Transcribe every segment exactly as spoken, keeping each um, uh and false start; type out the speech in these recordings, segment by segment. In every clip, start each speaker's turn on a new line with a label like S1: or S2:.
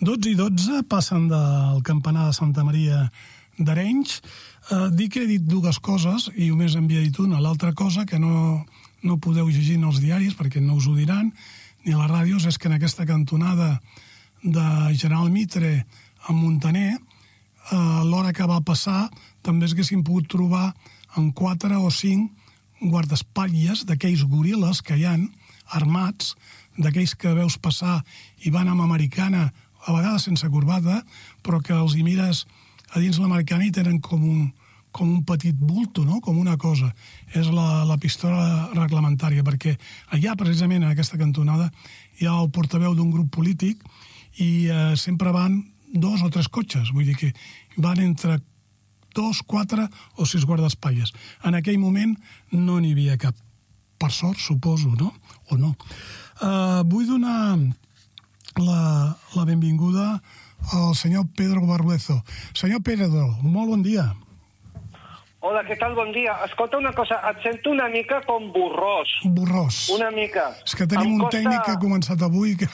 S1: dotze i dotze, passen del campanar de Santa Maria d'Arenys. Eh, dic que he dit dues coses, i només n'havia dit una. L'altra cosa, que no, no podeu llegir en els diaris, perquè no us ho diran, ni a les ràdios, és que en aquesta cantonada de General Mitre a Montaner, eh, a l'hora que va passar, també s'haguessin pogut trobar en quatre o cinc guardaespatlles d'aquells goril·les que hi han, armats, d'aquells que veus passar i van amb americana, a vegades sense corbata, però que els hi mires a dins l'americana i tenen com un, com un petit bulto, no? Com una cosa. És la, la pistola reglamentària, perquè allà, precisament, en aquesta cantonada, hi ha el portaveu d'un grup polític i eh, sempre van dos o tres cotxes, vull dir que van entre dos, quatre o sis guardaespatlles. En aquell moment no n'hi havia cap. Per sort, suposo, no? O no. Uh, vull donar la, la benvinguda al senyor Pedro Barruezo. Senyor Pedro, molt bon dia.
S2: Hola, què tal? Bon dia. Escolta una cosa, et sento una mica com borrós.
S1: Borrós.
S2: Una mica.
S1: És que tenim
S2: em
S1: un
S2: costa...
S1: tècnic que ha començat avui que...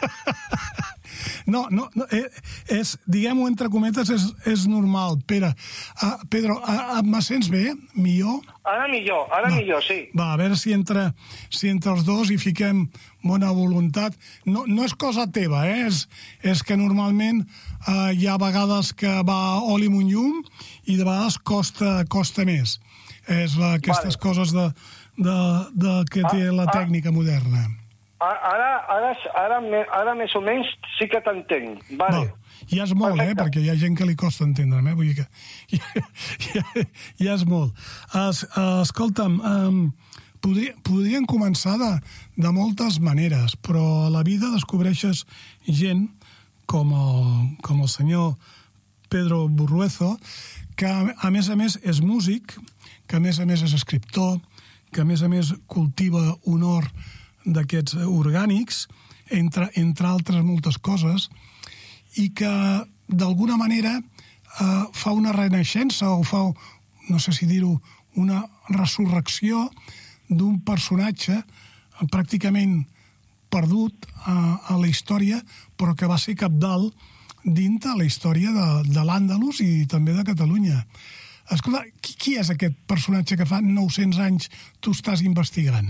S1: No, no, no és, diguem-ho entre cometes, és, és normal. Pere, uh, Pedro, uh, me sents bé? Millor?
S2: Ara millor, ara va, millor, sí.
S1: Va, a veure si entre, si entre els dos hi fiquem bona voluntat. No, no és cosa teva, eh? És, és que normalment uh, hi ha vegades que va oli amb un llum i de vegades costa, costa més. És la, aquestes vale. coses de, de, de que té ah, la tècnica ah. moderna.
S2: Ara, ara, ara, ara més o menys sí que t'entenc. Vale.
S1: No, ja és molt, Perfecte. eh? Perquè hi ha gent que li costa entendre'm, eh? Vull dir que ja, ja, ja és molt. Es, escolta'm, um, podri, podrien començar de, de moltes maneres, però a la vida descobreixes gent com el, com el senyor Pedro Barruezo, que a més a més és músic, que a més a més és escriptor, que a més a més cultiva un hort d'aquests orgànics, entre, entre altres moltes coses, i que d'alguna manera eh, fa una renaixença o fa, no sé si dir-ho, una resurrecció d'un personatge pràcticament perdut a, a la història, però que va ser cabdal dintre la història de, de l'Àndalus i també de Catalunya. Escolta, qui, qui és aquest personatge que fa nou-cents anys tu estàs investigant?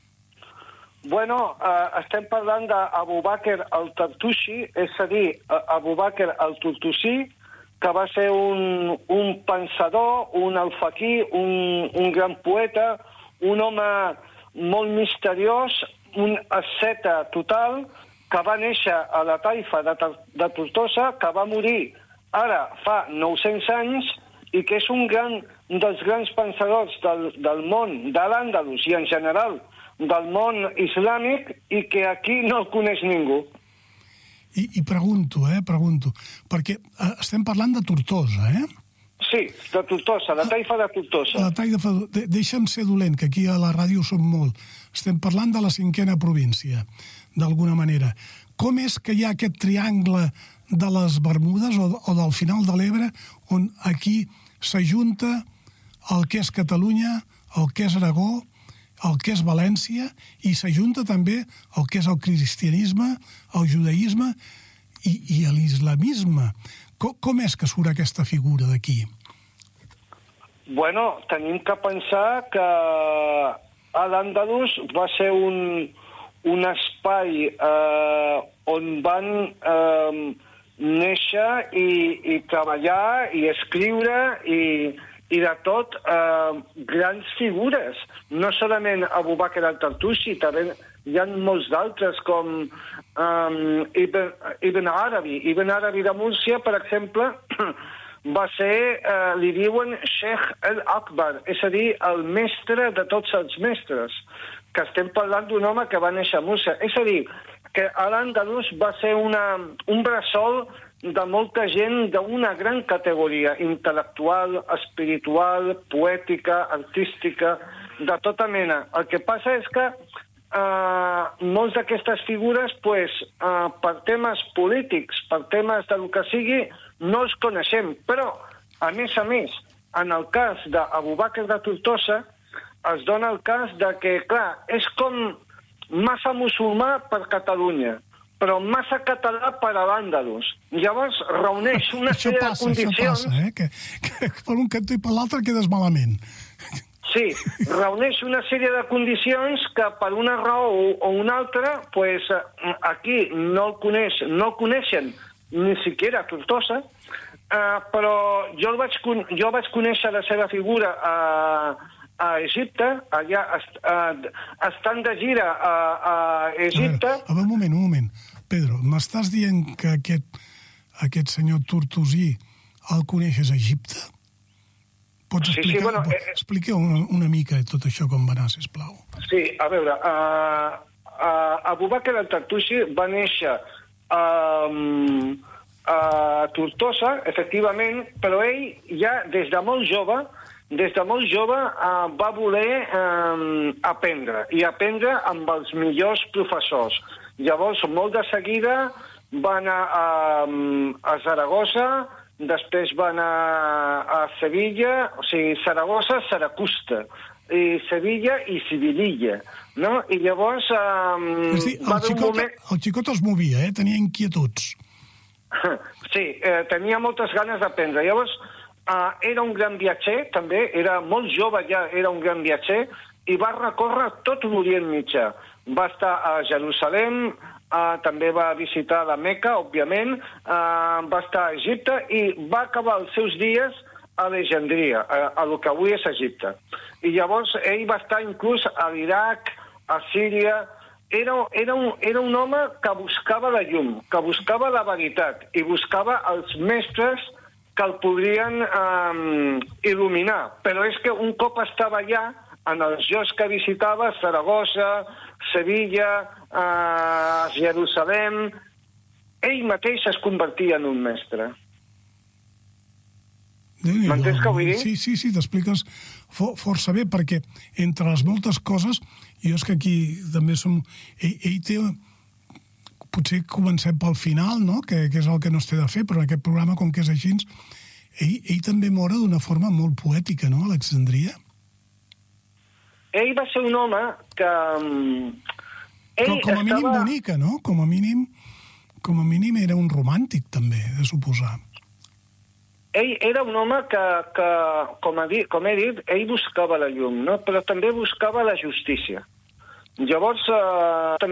S2: Bueno, eh, estem parlant d'Abu Bakr al-Tartushi, és a dir, Abu Bakr al-Tartushi, que va ser un, un pensador, un alfaquí, un, un gran poeta, un home molt misteriós, un asceta total, que va néixer a la taifa de, de Tortosa, que va morir ara fa nou-cents anys, i que és un gran, dels grans pensadors del, del món, de l'Àndalus i en general del món islàmic, i que aquí no el coneix ningú.
S1: I, i pregunto, eh, pregunto, perquè eh, estem parlant de Tortosa, eh?
S2: Sí, de Tortosa, la taifa de Tortosa.
S1: La taifa de... Deixa'm ser dolent, que aquí a la ràdio som molt. Estem parlant de la cinquena província, d'alguna manera. Com és que hi ha aquest triangle de les Bermudes o, o del final de l'Ebre, on aquí s'ajunta el que és Catalunya, el que és Aragó, el que és València, i s'ajunta també el que és el cristianisme, el judaïsme i, i l'islamisme. Com, com és que surt aquesta figura d'aquí?
S2: Bueno, tenim que pensar que l'Àndalus va ser un, un espai eh, on van eh, néixer i, i treballar i escriure i... i de tot eh, grans figures. No solament Abu Bakr al-Tartushi, també hi ha molts d'altres, com um, Ibn, Ibn Arabi. Ibn Arabi de Múrcia, per exemple, va ser, eh, li diuen Sheikh el-Akbar, és a dir, el mestre de tots els mestres, que estem parlant d'un home que va néixer a Múrcia. És a dir, que a l'Àndalus va ser una, un bressol de molta gent d'una gran categoria intel·lectual, espiritual, poètica, artística, de tota mena. El que passa és que eh, molts d'aquestes figures, pues, eh, per temes polítics, per temes del que sigui, no els coneixem. Però, a més a més, en el cas d'Abu Bakr de Tortosa, es dona el cas de que, clar, és com massa musulmà per Catalunya, però massa català per a l'àndalus. Llavors reuneix una
S1: això
S2: sèrie
S1: passa,
S2: de condicions...
S1: Això passa, eh? que, que per un cantó i per l'altre quedes malament.
S2: Sí, reuneix una sèrie de condicions que per una raó o una altra, pues, aquí no el coneix, no el coneixen ni siquiera a Tortosa, uh, però jo, el vaig, jo vaig conèixer la seva figura a, a Egipte, allà est, uh, estant de gira a, a Egipte...
S1: A veure, a veure, un moment, un moment. Pedro, m'estàs dient que aquest, aquest senyor Tortosí el coneixes a Egipte? Pots explicar, sí, sí, bueno, eh, expliqueu una, una mica tot això com va anar, sisplau.
S2: Sí, a veure, uh, uh, Abu Bakr al-Tartushi va néixer a, a Tortosa, efectivament, però ell ja des de molt jove, des de molt jove uh, va voler uh, aprendre, i aprendre amb els millors professors. Llavors, molt de seguida, va anar a, a Saragossa, després va anar a Sevilla, o sigui, Saragossa, Saracusta, i Sevilla i Sibililla, no? I llavors... Um,
S1: és dir, el, xicot, moment... el xicot es movia, eh? Tenia inquietuds.
S2: Sí, eh, tenia moltes ganes d'aprendre. Llavors, uh, era un gran viatger, també, era molt jove ja, era un gran viatger, i va recórrer tot l'Orient Mitjà. Va estar a Jerusalem, uh, també va visitar la Meca, òbviament, uh, va estar a Egipte i va acabar els seus dies a Alexandria, a, a lo que avui és Egipte. I llavors ell va estar inclús a l'Iraq, a Síria... Era, era, un, era un home que buscava la llum, que buscava la veritat i buscava els mestres que el podrien um, il·luminar. Però és que un cop estava allà, en els llocs que visitava, Saragossa, Sevilla, uh, Jerusalem, ell mateix es convertia en un mestre. M'entens què vull dir?
S1: Sí, sí, sí, t'expliques for, força bé, perquè entre les moltes coses, jo és que aquí també som... Ell, ell té... Potser comencem pel final, no?, que, que és el que no es té de fer, però en aquest programa, com que és així, ell, ell també mora d'una forma molt poètica, no?, Alexandria?
S2: Ell va ser un home que... Ell
S1: però com a mínim
S2: estava...
S1: bonica, no? Com a mínim, com a mínim era un romàntic, també, de suposar.
S2: Ell era un home que, que com, a dit, com he dit, ell buscava la llum, no? Però també buscava la justícia. Llavors, eh,